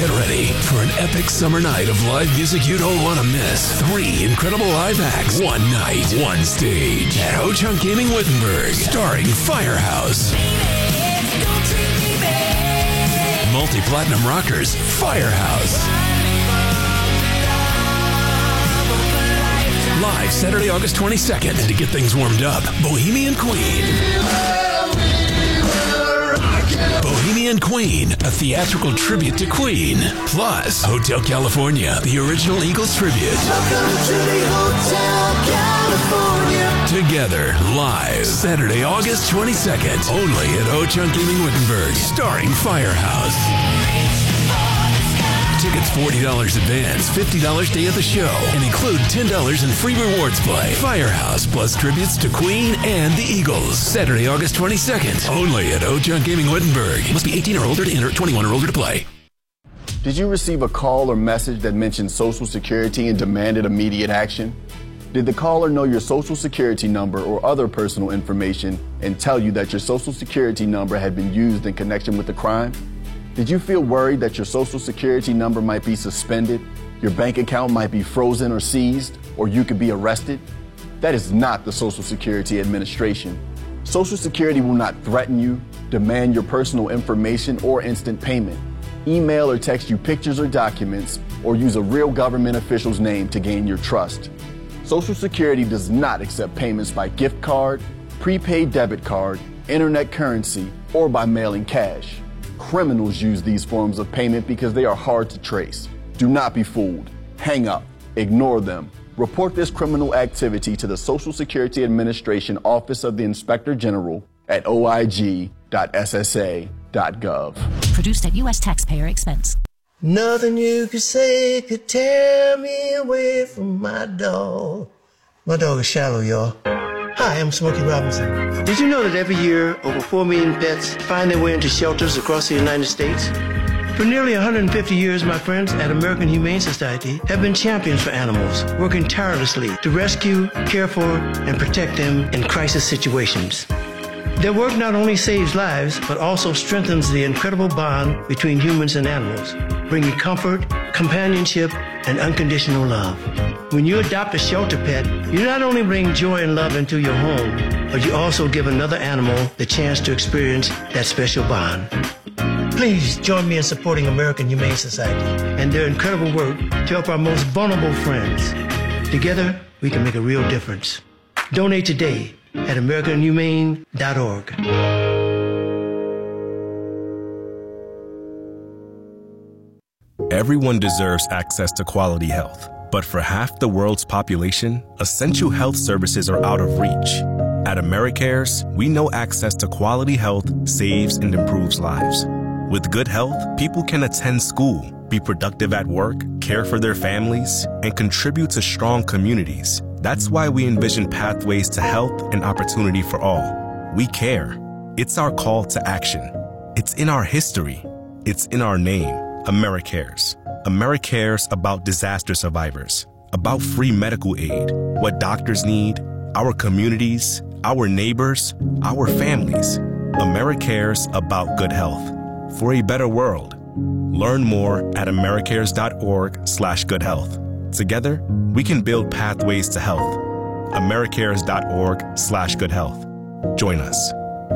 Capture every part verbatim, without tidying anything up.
Get ready for an epic summer night of live music you don't want to miss. Three incredible live acts, one night, one stage at Ho-Chunk Gaming Wittenberg, starring Firehouse. Multi-platinum rockers, Firehouse. Live Saturday, August twenty-second. And to get things warmed up, Bohemian Queen. Bohemian Queen, a theatrical tribute to Queen. Plus, Hotel California, the original Eagles tribute. Welcome to the Hotel California. Together, live, Saturday, August twenty-second. Only at Ho-Chunk Gaming Wittenberg, starring Firehouse. Tickets forty dollars advance, fifty dollars day of the show, and include ten dollars in free rewards play. Firehouse plus tributes to Queen and the Eagles. Saturday, August twenty-second. Only at Ho-Chunk Gaming Wittenberg. Must be eighteen or older to enter, twenty-one or older to play. Did you receive a call or message that mentioned Social Security and demanded immediate action? Did the caller know your Social Security number or other personal information and tell you that your Social Security number had been used in connection with the crime? Did you feel worried that your Social Security number might be suspended, your bank account might be frozen or seized, or you could be arrested? That is not the Social Security Administration. Social Security will not threaten you, demand your personal information or instant payment, email or text you pictures or documents, or use a real government official's name to gain your trust. Social Security does not accept payments by gift card, prepaid debit card, internet currency, or by mailing cash. Criminals use these forms of payment because they are hard to trace. Do not be fooled. Hang up. Ignore them. Report this criminal activity to the Social Security Administration Office of the Inspector General at o i g dot s s a dot gov. Produced at U S taxpayer expense. Nothing you could say could tear me away from my dog. My dog is shallow, y'all. Hi, I'm Smokey Robinson. Did you know that every year, over four million pets find their way into shelters across the United States? For nearly one hundred fifty years, my friends at American Humane Society have been champions for animals, working tirelessly to rescue, care for, and protect them in crisis situations. Their work not only saves lives, but also strengthens the incredible bond between humans and animals, bringing comfort, companionship, and unconditional love. When you adopt a shelter pet, you not only bring joy and love into your home, but you also give another animal the chance to experience that special bond. Please join me in supporting American Humane Society and their incredible work to help our most vulnerable friends. Together, we can make a real difference. Donate today at american humane dot org. Everyone deserves access to quality health. But for half the world's population, essential health services are out of reach. At AmeriCares, we know access to quality health saves and improves lives. With good health, people can attend school, be productive at work, care for their families, and contribute to strong communities. That's why we envision pathways to health and opportunity for all. We care. It's our call to action. It's in our history. It's in our name, AmeriCares. AmeriCares about disaster survivors, about free medical aid, what doctors need, our communities, our neighbors, our families. AmeriCares about good health. For a better world. Learn more at americares.org slash good health. Together, we can build pathways to health. americares.org slash good health. Join us.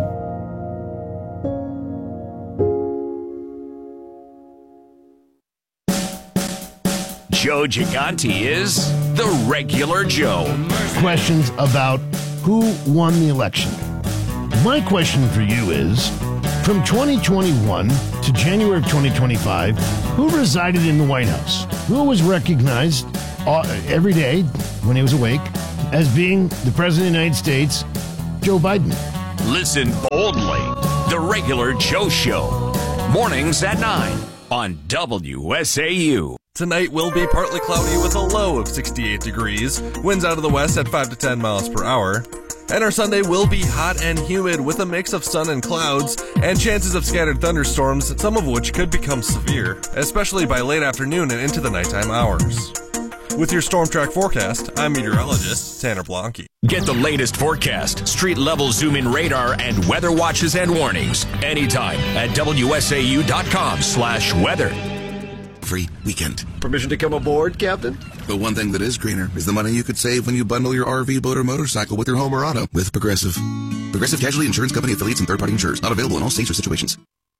Joe Gigante is the regular Joe. Questions about who won the election. My question for you is, from twenty twenty-one to January of twenty twenty-five, who resided in the White House? Who was recognized every day when he was awake as being the President of the United States, Joe Biden? Listen boldly. The Regular Joe Show. Mornings at nine on W S A U. Tonight will be partly cloudy with a low of sixty-eight degrees, winds out of the west at five to ten miles per hour. And our Sunday will be hot and humid with a mix of sun and clouds and chances of scattered thunderstorms, some of which could become severe, especially by late afternoon and into the nighttime hours. With your Storm Track forecast, I'm meteorologist Tanner Blanke. Get the latest forecast, street-level zoom-in radar, and weather watches and warnings anytime at W S A U dot com slash weather. risk-free weekend. Permission to come aboard, Captain? But one thing that is greener is the money you could save when you bundle your R V, boat, or motorcycle with your home or auto with Progressive. Progressive Casualty Insurance Company affiliates and third-party insurers. Not available in all states or situations.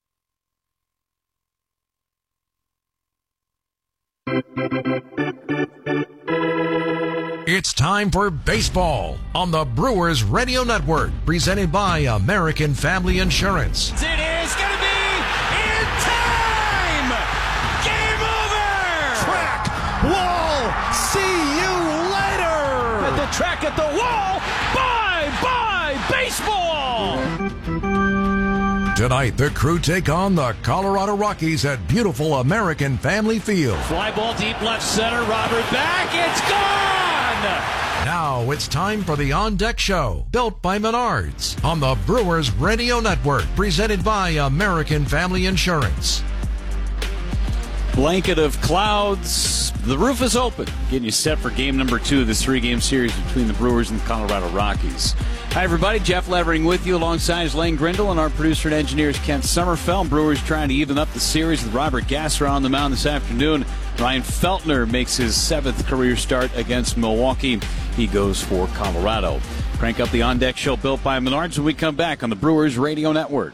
It's time for baseball on the Brewers Radio Network, presented by American Family Insurance. It is going to be in time! Game over! Track, wall, see you later! At the track, at the wall, bye-bye baseball! Tonight, the Crew take on the Colorado Rockies at beautiful American Family Field. Fly ball deep left center, Robert back, it's gone! Now it's time for the On Deck Show, built by Menards, on the Brewers Radio Network, presented by American Family Insurance. Blanket of clouds. The roof is open, getting you set for game number two of this three-game series between the Brewers and the Colorado Rockies. Hi, everybody. Jeff Levering with you alongside is Lane Grindle and our producer and engineer is Kent Sommerfeld. Brewers trying to even up the series with Robert Gasser on the mound this afternoon. Ryan Feltner makes his seventh career start against Milwaukee. He goes for Colorado. Crank up the On Deck Show built by Menards when we come back on the Brewers Radio Network.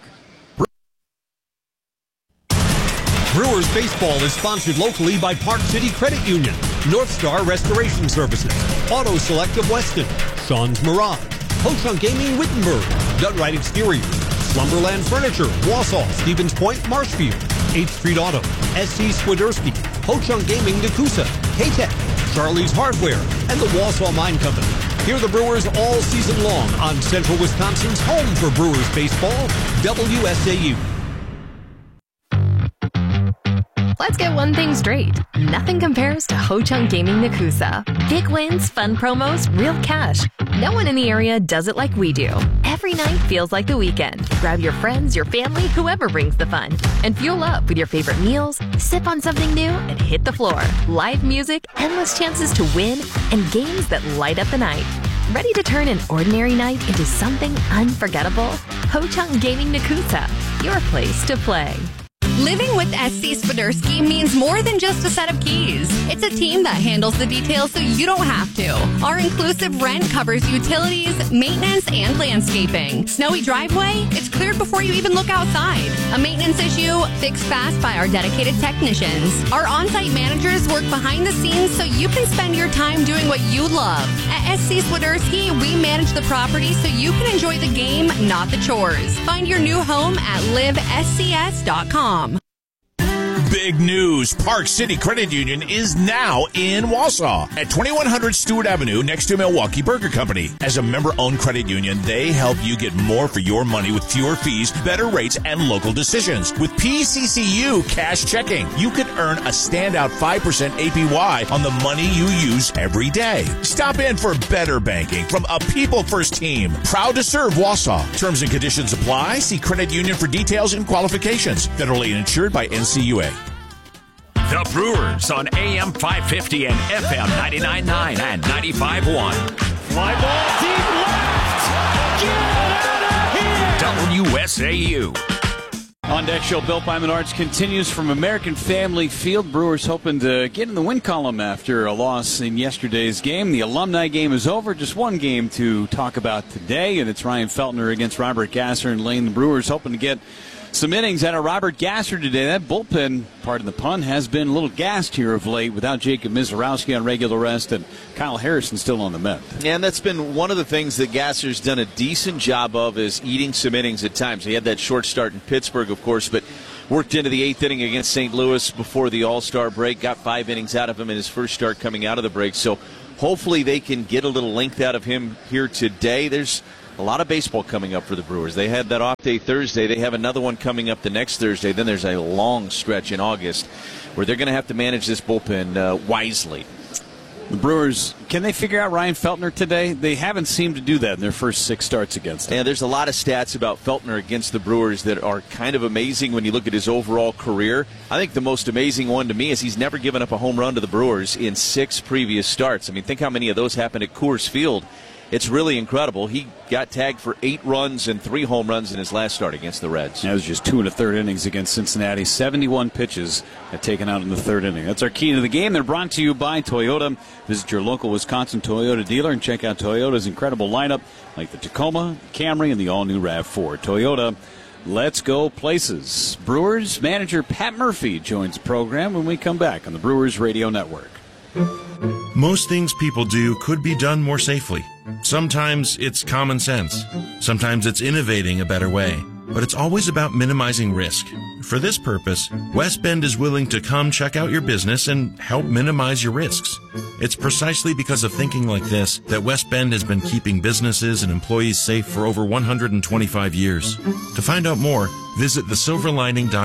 Brewers baseball is sponsored locally by Park City Credit Union, North Star Restoration Services, Auto Select of Weston, Sean's Mirage, Ho-Chunk Gaming Wittenberg, Dunright Exterior, Slumberland Furniture, Wausau, Stevens Point, Marshfield, eighth Street Auto, S C Swiderski, Ho-Chunk Gaming Nakusa, K-Tech, Charlie's Hardware, and the Wausau Mine Company. Hear the Brewers all season long on Central Wisconsin's home for Brewers baseball, W S A U. Let's get one thing straight. Nothing compares to Ho-Chunk Gaming Nakusa. Big wins, fun promos, real cash. No one in the area does it like we do. Every night feels like the weekend. Grab your friends, your family, whoever brings the fun. And fuel up with your favorite meals, sip on something new, and hit the floor. Live music, endless chances to win, and games that light up the night. Ready to turn an ordinary night into something unforgettable? Ho-Chunk Gaming Nakusa, your place to play. Living with S C Swiderski means more than just a set of keys. It's a team that handles the details so you don't have to. Our inclusive rent covers utilities, maintenance, and landscaping. Snowy driveway? It's cleared before you even look outside. A maintenance issue? Fixed fast by our dedicated technicians. Our on-site managers work behind the scenes so you can spend your time doing what you love. At S C Swiderski, we manage the property so you can enjoy the game, not the chores. Find your new home at live S C S dot com. Big news. Park City Credit Union is now in Wausau at twenty-one hundred Stewart Avenue next to Milwaukee Burger Company. As a member-owned credit union, they help you get more for your money with fewer fees, better rates, and local decisions. With P C C U Cash Checking, you could earn a standout five percent A P Y on the money you use every day. Stop in for better banking from a people-first team. Proud to serve Wausau. Terms and conditions apply. See credit union for details and qualifications. Federally insured by N C U A. The Brewers on A M five fifty and F M ninety-nine point nine and ninety-five point one. Fly ball deep left. Get out of here. W S A U. On Deck Show built by Menards continues from American Family Field. Brewers hoping to get in the win column after a loss in yesterday's game. The alumni game is over. Just one game to talk about today, and it's Ryan Feltner against Robert Gasser and Lane. The Brewers hoping to get some innings out of Robert Gasser today. That bullpen, pardon the pun, has been a little gassed here of late without Jacob Mizorowski on regular rest and Kyle Harrison still on the mend. And that's been one of the things that Gasser's done a decent job of, is eating some innings at times. He had that short start in Pittsburgh, of course, but worked into the eighth inning against Saint Louis before the All-Star break. Got five innings out of him in his first start coming out of the break. So hopefully they can get a little length out of him here today. There's a lot of baseball coming up for the Brewers. They had that off day Thursday. They have another one coming up the next Thursday. Then there's a long stretch in August where they're going to have to manage this bullpen uh, wisely. The Brewers, can they figure out Ryan Feltner today? They haven't seemed to do that in their first six starts against him. Yeah, there's a lot of stats about Feltner against the Brewers that are kind of amazing when you look at his overall career. I think the most amazing one to me is he's never given up a home run to the Brewers in six previous starts. I mean, think how many of those happened at Coors Field. it's really incredible. He got tagged for eight runs and three home runs in his last start against the Reds. That was just two and a third innings against Cincinnati. seventy-one pitches got taken out in the third inning. That's our key to the game. They're brought to you by Toyota. Visit your local Wisconsin Toyota dealer and check out Toyota's incredible lineup like the Tacoma, Camry, and the all-new RAV four. Toyota, let's go places. Brewers manager Pat Murphy joins the program when we come back on the Brewers Radio Network. Most things people do could be done more safely. Sometimes it's common sense. Sometimes it's innovating a better way. But it's always about minimizing risk. For this purpose, West Bend is willing to come check out your business and help minimize your risks. It's precisely because of thinking like this that West Bend has been keeping businesses and employees safe for over one hundred twenty-five years. To find out more, visit the silver lining dot com.